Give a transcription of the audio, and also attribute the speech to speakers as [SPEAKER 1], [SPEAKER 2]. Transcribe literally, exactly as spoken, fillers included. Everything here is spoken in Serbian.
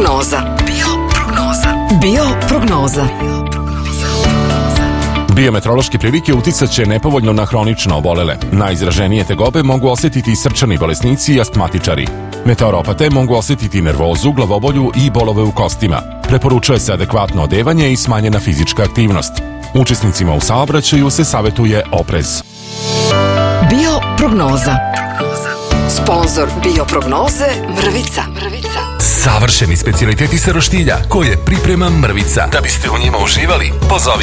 [SPEAKER 1] Bioprognoza. Bioprognoza. Bioprognoza.
[SPEAKER 2] Biometeorološke prilike uticat će nepovoljno na hronično obolele. Najizraženije tegobe mogu osjetiti srčani bolesnici i astmatičari. Meteoropate mogu osjetiti nervozu, glavobolju i bolove u kostima. Preporučuje se adekvatno odevanje i smanjena fizička aktivnost. Učesnicima u saobraćaju se savjetuje oprez.
[SPEAKER 1] Bioprognoza. Sponzor Bioprognoze Mrvica. Mrvica.
[SPEAKER 3] Savršeni specijaliteti sa roštilja koje priprema Mrvica. Da biste u njima uživali, pozovi